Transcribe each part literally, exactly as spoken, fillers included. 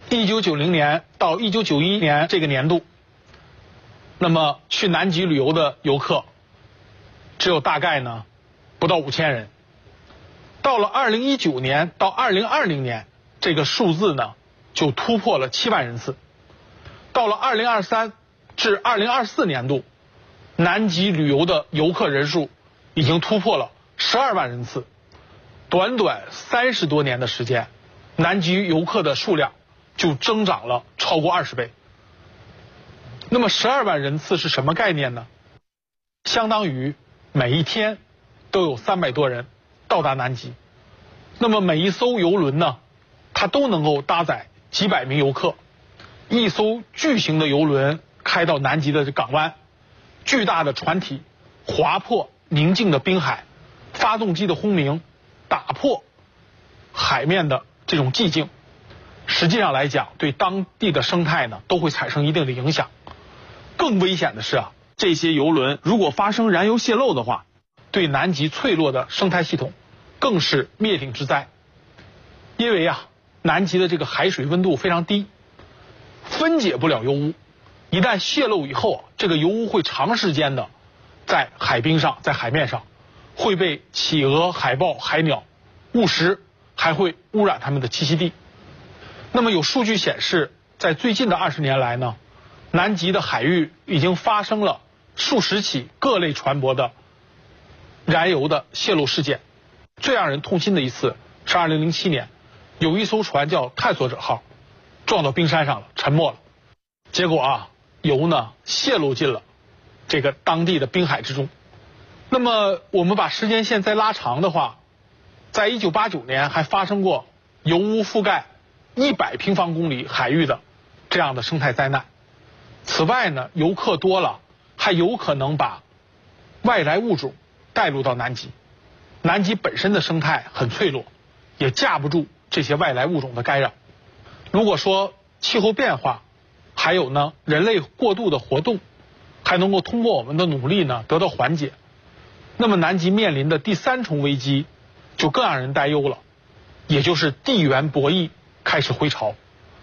一九九零年到一九九一年这个年度，那么去南极旅游的游客只有大概呢不到五千人。到了二零一九年到二零二零年，这个数字呢就突破了七万人次。到了二零二三至二零二四年度，南极旅游的游客人数已经突破了十二万人次。短短三十多年的时间，南极游客的数量就增长了超过二十倍。那么十二万人次是什么概念呢？相当于每一天都有三百多人到达南极。那么每一艘游轮呢，它都能够搭载几百名游客。一艘巨型的游轮开到南极的港湾，巨大的船体划破宁静的滨海，发动机的轰鸣打破海面的这种寂静，实际上来讲对当地的生态呢都会产生一定的影响。更危险的是啊， 这些游轮如果发生燃油泄漏的话， 对南极脆弱的生态系统更是灭顶之灾。因为啊，南极的这个海水温度非常低，分解不了油污，一旦泄漏以后，这个油污会长时间的在海冰上，在海面上会被企鹅、海豹、海鸟误食，还会污染它们的栖息地。那么有数据显示，在最近的二十年来呢，南极的海域已经发生了数十起各类船舶的燃油的泄漏事件。最让人痛心的一次是二零零七年，有一艘船叫探索者号撞到冰山上了，沉没了。结果啊，油呢泄露进了这个当地的滨海之中。那么我们把时间线再拉长的话，在一九八九年还发生过油污覆盖一百平方公里海域的这样的生态灾难。此外呢，游客多了，还有可能把外来物种带入到南极。南极本身的生态很脆弱，也架不住这些外来物种的干扰。如果说气候变化，还有呢人类过度的活动，还能够通过我们的努力呢得到缓解，那么南极面临的第三重危机就更让人担忧了，也就是地缘博弈开始回潮。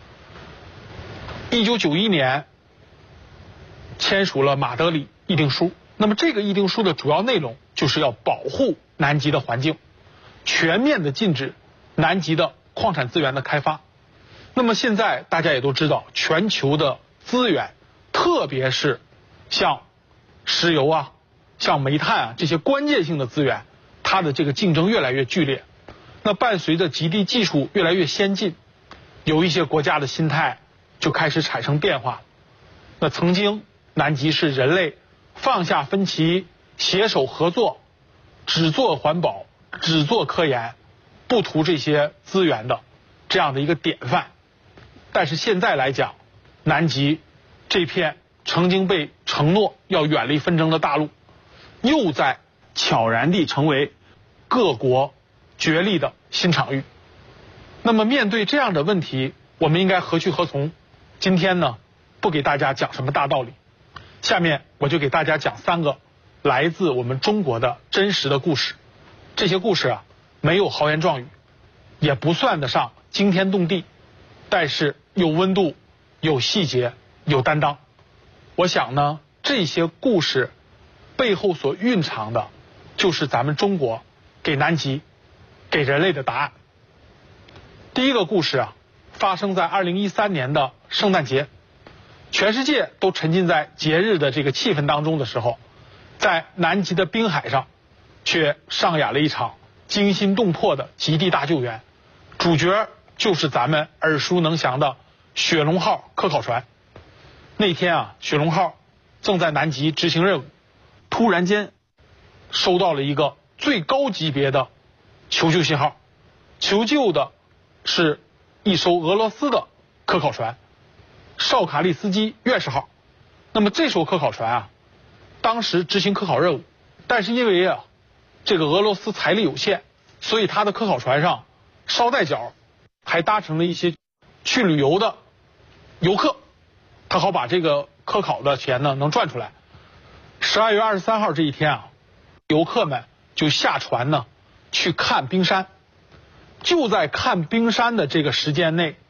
一九九一年签署了马德里议定书，那么这个议定书的主要内容就是要保护南极的环境，全面的禁止南极的矿产资源的开发。那么现在大家也都知道，全球的资源，特别是像石油啊、像煤炭啊这些关键性的资源，它的这个竞争越来越剧烈。那伴随着极地技术越来越先进，有一些国家的心态就开始产生变化。那曾经南极是人类放下分歧、携手合作，只做环保、只做科研，不图这些资源的这样的一个典范。但是现在来讲，南极这片曾经被承诺要远离纷争的大陆，又在悄然地成为各国角力的新场域。那么面对这样的问题，我们应该何去何从？今天呢，不给大家讲什么大道理，下面我就给大家讲三个来自我们中国的真实的故事。这些故事啊，没有豪言壮语，也不算得上惊天动地，但是有温度、有细节、有担当。我想呢，这些故事背后所蕴藏的，就是咱们中国给南极、给人类的答案。第一个故事啊，发生在二零一三年的圣诞节，全世界都沉浸在节日的这个气氛当中的时候，在南极的滨海上，却上演了一场惊心动魄的极地大救援。主角就是咱们耳熟能详的雪龙号科考船。那天啊，雪龙号正在南极执行任务，突然间收到了一个最高级别的求救信号，求救的是一艘俄罗斯的科考船绍卡利斯基院士号。那么这艘科考船啊，当时执行科考任务，但是因为啊这个俄罗斯财力有限，所以他的科考船上捎带脚还搭乘了一些去旅游的游客，他好把这个科考的钱呢能赚出来。十二月二十三号这一天啊，游客们就下船呢去看冰山。就在看冰山的这个时间内，